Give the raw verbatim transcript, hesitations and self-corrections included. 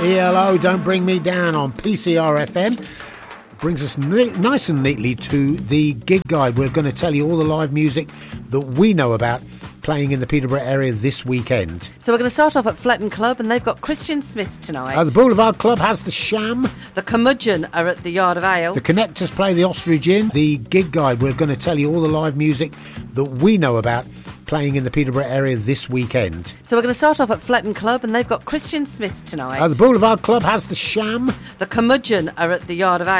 E L O, Don't Bring Me Down on P C R F M. Brings us ne- nice and neatly to the gig guide. We're going to tell you all the live music that we know about playing in the Peterborough area this weekend. So we're going to start off at Fletton Club, and they've got Christian Smith tonight. Uh, the Boulevard Club has the Sham. The Curmudgeon are at the Yard of Ale. The Connectors play the Ostrich Inn. The gig guide, we're going to tell you all the live music that we know about playing in the Peterborough area this weekend. So we're going to start off at Fletton Club, and they've got Christian Smith tonight. Uh, the Boulevard Club has the Sham. The Curmudgeon are at the Yard of Ale.